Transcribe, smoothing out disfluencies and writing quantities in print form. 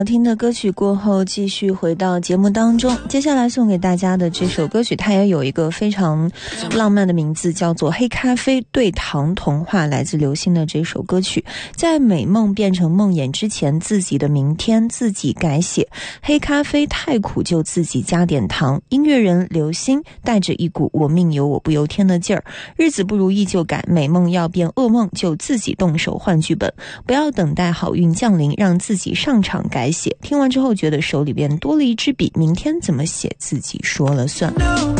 听的歌曲过后，继续回到节目当中。接下来送给大家的这首歌曲，它也有一个非常浪漫的名字，叫做《黑咖啡对糖童话》，来自刘星的这首歌曲。在美梦变成梦魇之前，自己的明天自己改写。黑咖啡太苦，就自己加点糖。音乐人刘星带着一股我命由我不由天的劲儿，日子不如意就改，美梦要变噩梦，就自己动手换剧本。不要等待好运降临，让自己上场改写。听完之后觉得手里边多了一支笔，明天怎么写自己说了算。